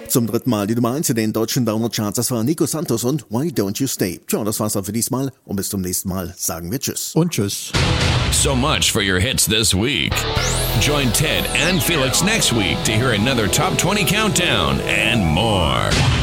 Zum dritten Mal die Nummer 1 in den deutschen Download-Charts. Das war Nico Santos und Why Don't You Stay. Tja, das war's dann für diesmal und bis zum nächsten Mal sagen wir Tschüss. Und Tschüss. So much for your hits this week. Join Ted and Felix next week to hear another Top 20 countdown and more.